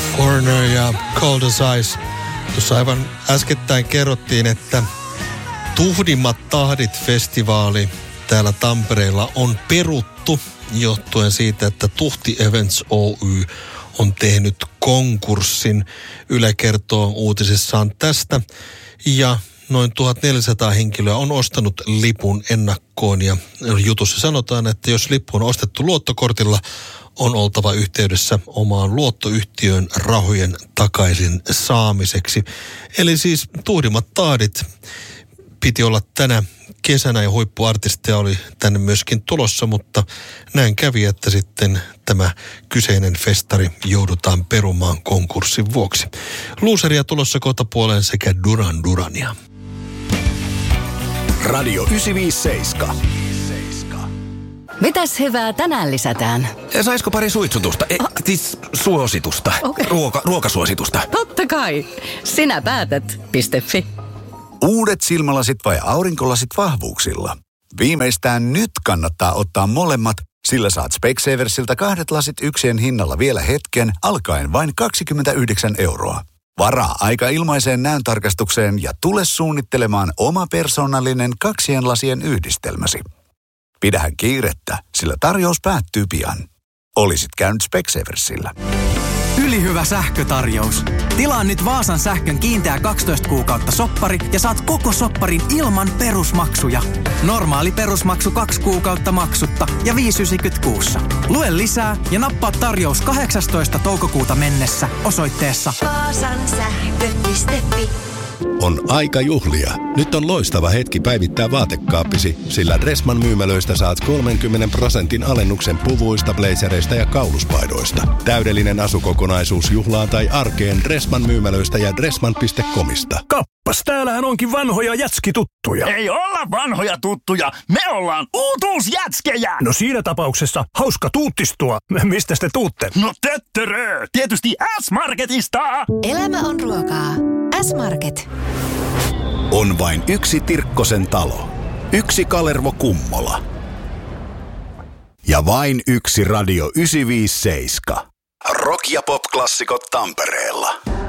Foreigner ja Cold as Ice. Tuossa aivan äskettäin kerrottiin, että Tuhdimmat tahdit -festivaali täällä Tampereella on peruttu johtuen siitä, että Tuhti Events Oy on tehnyt konkurssin. Yle kertoo uutisissaan tästä ja noin 1400 henkilöä on ostanut lipun ennakkoon ja jutussa sanotaan, että jos lippu on ostettu luottokortilla, on oltava yhteydessä omaan luottoyhtiön rahojen takaisin saamiseksi. Eli siis Tuhdimmat tahdit piti olla tänä kesänä ja huippuartisteja oli tänne myöskin tulossa, mutta näin kävi, että sitten tämä kyseinen festari joudutaan perumaan konkurssin vuoksi. Luuseria tulossa kohtapuoleen sekä Duran Durania. Radio 957. Mitäs hyvää tänään lisätään? Saisiko pari suitsutusta? Siis suositusta. Okay. Ruokasuositusta. Totta kai. Sinä päätät. .fi. Uudet silmälasit vai aurinkolasit vahvuuksilla? Viimeistään nyt kannattaa ottaa molemmat, sillä saat Specsaversilta 2 lasit yksien hinnalla vielä hetken, alkaen vain 29 €. Varaa aika ilmaiseen näöntarkastukseen ja tule suunnittelemaan oma persoonallinen 2 lasien yhdistelmäsi. Pidähän kiirettä, sillä tarjous päättyy pian. Olisit käynyt Specsaversilla. Ylihyvä sähkötarjous. Tilaa nyt Vaasan sähkön kiinteä 12 kuukautta soppari ja saat koko sopparin ilman perusmaksuja. Normaali perusmaksu 2 kuukautta maksutta ja 5,90 kuussa. Lue lisää ja nappaa tarjous 18. toukokuuta mennessä osoitteessa vaasansähkö.fi. On aika juhlia. Nyt on loistava hetki päivittää vaatekaappisi, sillä Dressman myymälöistä saat 30% alennuksen puvuista, blazereista ja kauluspaidoista. Täydellinen asukokonaisuus juhlaan tai arkeen Dressman myymälöistä ja dressman.comista. Kappas, täällähän onkin vanhoja jätskituttuja. Ei olla vanhoja tuttuja, me ollaan uutuusjätskejä. No siinä tapauksessa hauska tuuttistua. Mistä te tuutte? No töttörö, tietysti S-Marketista. Elämä on ruokaa. S-Market. On vain yksi Tirkkosen talo, yksi Kalervo Kummola ja vain yksi Radio 957. Rock- ja pop-klassikot Tampereella.